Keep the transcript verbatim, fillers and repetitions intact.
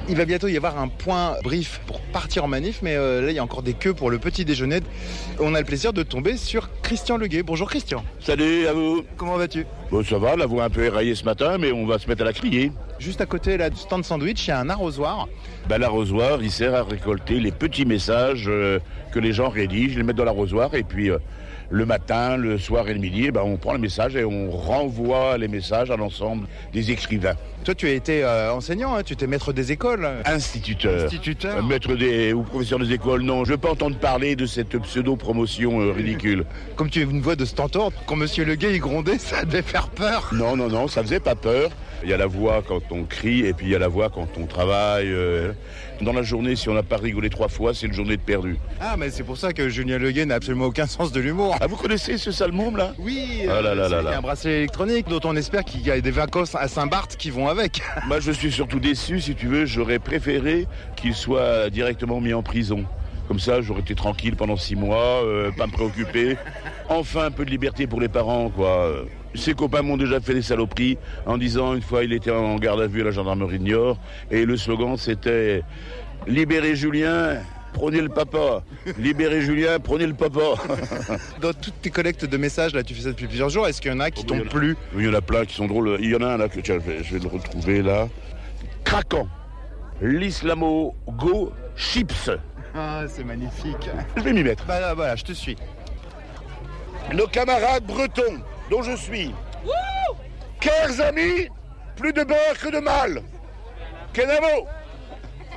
Il va bientôt y avoir un point brief pour partir en manif, mais euh, là il y a encore des queues pour le petit déjeuner. On a le plaisir de tomber sur Christian Leguet. Bonjour Christian. Salut à vous. Comment vas-tu? Bon, ça va, la voix un peu éraillée ce matin, mais on va se mettre à la crier. Juste à côté là, du stand sandwich, il y a un arrosoir. Ben, l'arrosoir, il sert à récolter les petits messages euh, que les gens rédigent, les mettent dans l'arrosoir, et puis euh, le matin, le soir et le midi, ben, on prend le message et on renvoie les messages à l'ensemble des écrivains. Toi, tu as été euh, enseignant, hein, tu étais maître des écoles. Instituteur. Instituteur. Euh, maître des ou professeur des écoles, non. Je veux pas entendre parler de cette pseudo-promotion euh, ridicule. Comme tu es une voix de stentor, quand Monsieur Leguet il grondait, ça devait faire peur. Non, non, non, ça faisait pas peur. Il y a la voix quand on crie et puis il y a la voix quand on travaille. Euh, dans la journée, si on n'a pas rigolé trois fois, c'est une journée de perdu. Ah, mais c'est pour ça que Julien Leguet n'a absolument aucun sens de l'humour. Ah, vous connaissez ce sale môme là? Oui, ah là euh, là là c'est là. un bracelet électronique dont on espère qu'il y a des vacances à Saint-Barth qui vont avec. Moi, je suis surtout déçu, si tu veux. J'aurais préféré qu'il soit directement mis en prison. Comme ça, j'aurais été tranquille pendant six mois, euh, pas me préoccuper. Enfin, un peu de liberté pour les parents, quoi. Ses copains m'ont déjà fait des saloperies en disant, une fois, il était en garde à vue à la gendarmerie de Niort, et le slogan, c'était « Libérez Julien, prenez le papa. Libérez Julien, prenez le papa. » Dans toutes tes collectes de messages, là, tu fais ça depuis plusieurs jours, est-ce qu'il y en a qui Oh, t'ont plu? Oui, il y en a plein qui sont drôles. Il y en a un là, que, tiens, je vais, je vais le retrouver là. Craquant. L'Islamo-Go Chips. Ah, c'est magnifique. Je vais m'y mettre. Bah là, voilà, je te suis. Nos camarades bretons, dont je suis. Chers amis, plus de beurre que de mal. Kenavo.